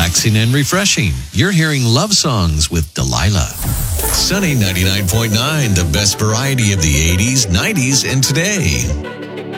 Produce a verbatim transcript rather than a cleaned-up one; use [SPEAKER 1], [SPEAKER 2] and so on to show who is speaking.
[SPEAKER 1] relaxing and refreshing. You're hearing Love Songs with Delilah. Sunny ninety-nine point nine, the best variety of the eighties, nineties, and today.